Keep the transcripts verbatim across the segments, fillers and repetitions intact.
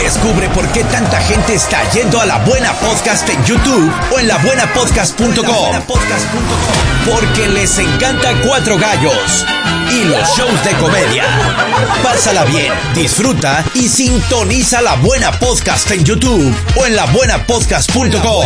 Descubre por qué tanta gente está yendo a La Buena Podcast en YouTube o en la buena podcast punto com. Porque les encanta Cuatro Gallos y los shows de comedia. Pásala bien, disfruta y sintoniza La Buena Podcast en YouTube o en la buena podcast punto com.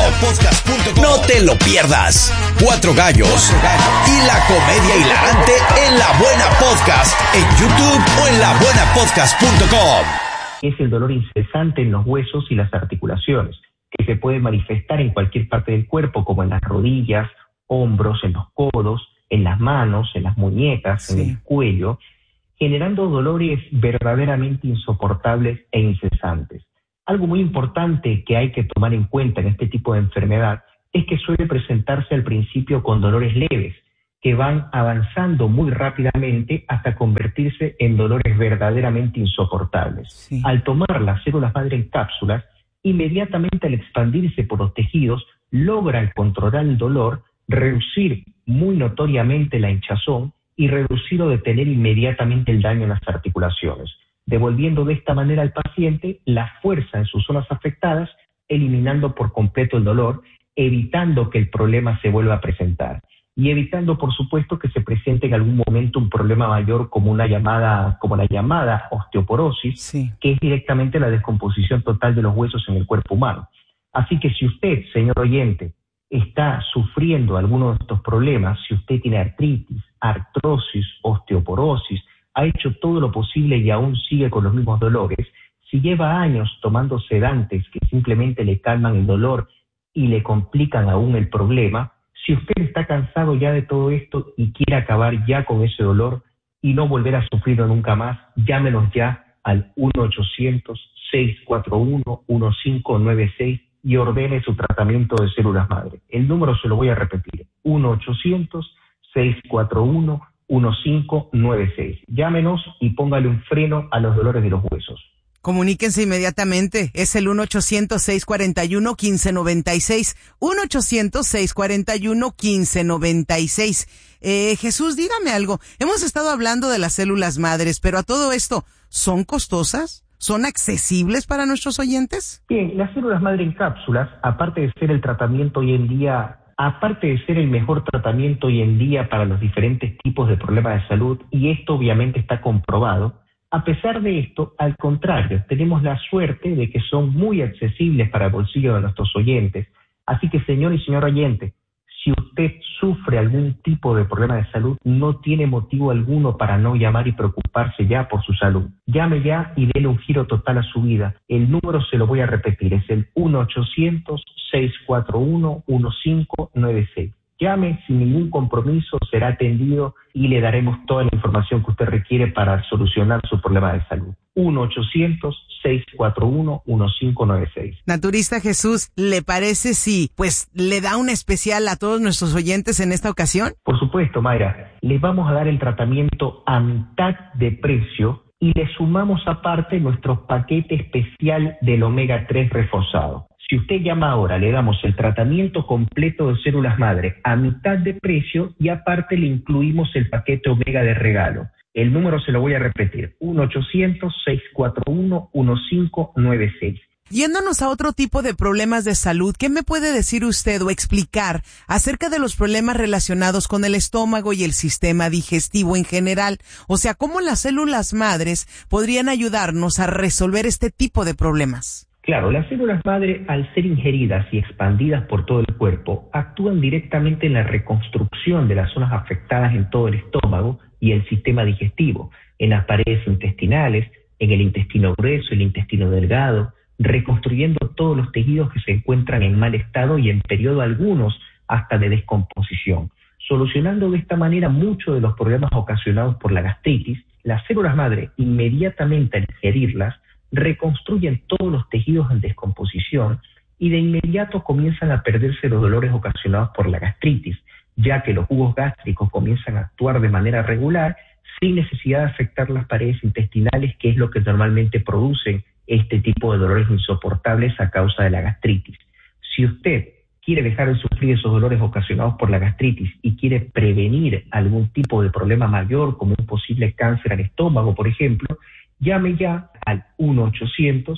No te lo pierdas. Cuatro Gallos y la comedia hilarante en La Buena Podcast en YouTube o en la buena podcast punto com. Es el dolor incesante en los huesos y las articulaciones, que se puede manifestar en cualquier parte del cuerpo, como en las rodillas, hombros, en los codos, en las manos, en las muñecas, sí. en el cuello, generando dolores verdaderamente insoportables e incesantes. Algo muy importante que hay que tomar en cuenta en este tipo de enfermedad es que suele presentarse al principio con dolores leves, que van avanzando muy rápidamente hasta convertirse en dolores verdaderamente insoportables. Sí. Al tomar las células madre en cápsulas, inmediatamente al expandirse por los tejidos, logran controlar el dolor, reducir muy notoriamente la hinchazón y reducir o detener inmediatamente el daño en las articulaciones, devolviendo de esta manera al paciente la fuerza en sus zonas afectadas, eliminando por completo el dolor, evitando que el problema se vuelva a presentar. Y evitando, por supuesto, que se presente en algún momento un problema mayor como una llamada, como la llamada osteoporosis, sí. que es directamente la descomposición total de los huesos en el cuerpo humano. Así que si usted, señor oyente, está sufriendo alguno de estos problemas, si usted tiene artritis, artrosis, osteoporosis, ha hecho todo lo posible y aún sigue con los mismos dolores, si lleva años tomando sedantes que simplemente le calman el dolor y le complican aún el problema, si usted está cansado ya de todo esto y quiere acabar ya con ese dolor y no volver a sufrirlo nunca más, llámenos ya al uno ochocientos, seis cuatro uno, uno cinco nueve seis y ordene su tratamiento de células madre. El número se lo voy a repetir, uno ochocientos, seis cuatro uno, uno cinco nueve seis. Llámenos y póngale un freno a los dolores de los huesos. Comuníquense inmediatamente, es el uno ochocientos, seis cuatro uno, uno cinco nueve seis, uno ochocientos, seis cuatro uno, uno cinco nueve seis. Eh, Jesús, dígame algo, hemos estado hablando de las células madres, pero a todo esto, ¿son costosas? ¿Son accesibles para nuestros oyentes? Bien, las células madre en cápsulas, aparte de ser el tratamiento hoy en día, aparte de ser el mejor tratamiento hoy en día para los diferentes tipos de problemas de salud, y esto obviamente está comprobado, a pesar de esto, al contrario, tenemos la suerte de que son muy accesibles para el bolsillo de nuestros oyentes. Así que, señor y señor oyente, si usted sufre algún tipo de problema de salud, no tiene motivo alguno para no llamar y preocuparse ya por su salud. Llame ya y déle un giro total a su vida. El número se lo voy a repetir, es el uno ochocientos, seis cuatro uno, uno cinco nueve seis. Llame sin ningún compromiso, será atendido y le daremos toda la información que usted requiere para solucionar su problema de salud. uno ochocientos, seis cuatro uno, uno cinco nueve seis. Naturista Jesús, ¿le parece si pues le da un especial a todos nuestros oyentes en esta ocasión? Por supuesto, Mayra. Les vamos a dar el tratamiento a mitad de precio y le sumamos aparte nuestro paquete especial del omega tres reforzado. Si usted llama ahora, le damos el tratamiento completo de células madre a mitad de precio y aparte le incluimos el paquete omega de regalo. El número se lo voy a repetir, uno ochocientos, seis cuatro uno, uno cinco nueve seis. Yéndonos a otro tipo de problemas de salud, ¿qué me puede decir usted o explicar acerca de los problemas relacionados con el estómago y el sistema digestivo en general? O sea, ¿cómo las células madres podrían ayudarnos a resolver este tipo de problemas? Claro, las células madre, al ser ingeridas y expandidas por todo el cuerpo, actúan directamente en la reconstrucción de las zonas afectadas en todo el estómago y el sistema digestivo, en las paredes intestinales, en el intestino grueso, el intestino delgado, reconstruyendo todos los tejidos que se encuentran en mal estado y en periodo algunos hasta de descomposición. Solucionando de esta manera muchos de los problemas ocasionados por la gastritis, las células madre, inmediatamente al ingerirlas, reconstruyen todos los tejidos en descomposición y de inmediato comienzan a perderse los dolores ocasionados por la gastritis, ya que los jugos gástricos comienzan a actuar de manera regular sin necesidad de afectar las paredes intestinales, que es lo que normalmente producen este tipo de dolores insoportables a causa de la gastritis. Si usted quiere dejar de sufrir esos dolores ocasionados por la gastritis y quiere prevenir algún tipo de problema mayor, como un posible cáncer al estómago, por ejemplo, llame ya al uno ochocientos,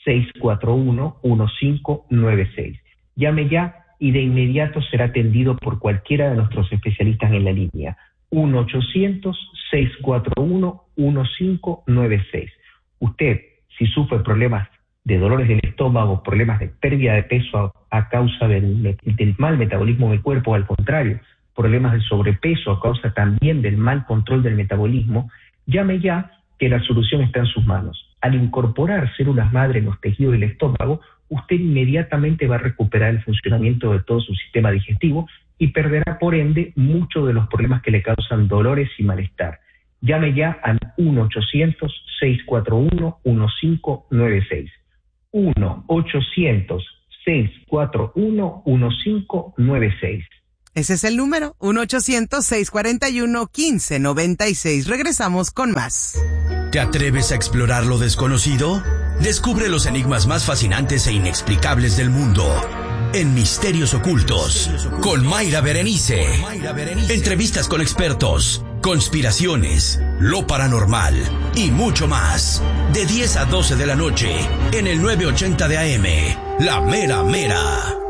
seis cuatro uno, uno cinco nueve seis. Llame ya y de inmediato será atendido por cualquiera de nuestros especialistas en la línea. uno ochocientos, seis cuatro uno, uno cinco nueve seis. Usted, si sufre problemas de dolores del estómago, problemas de pérdida de peso a, a causa del, del mal metabolismo del cuerpo, al contrario, problemas de sobrepeso a causa también del mal control del metabolismo, llame ya que la solución está en sus manos. Al incorporar células madre en los tejidos del estómago, usted inmediatamente va a recuperar el funcionamiento de todo su sistema digestivo y perderá por ende muchos de los problemas que le causan dolores y malestar. Llame ya al uno ochocientos, seis cuatro uno, uno cinco nueve seis. uno ochocientos, seis cuatro uno, uno cinco nueve seis. Ese es el número, uno ochocientos, seis cuatro uno, uno cinco nueve seis. Regresamos con más. ¿Te atreves a explorar lo desconocido? Descubre los enigmas más fascinantes e inexplicables del mundo en Misterios Ocultos con Mayra Berenice. Entrevistas con expertos, conspiraciones, lo paranormal y mucho más. De diez a doce de la noche en el nueve ochenta de A M, La Mera Mera.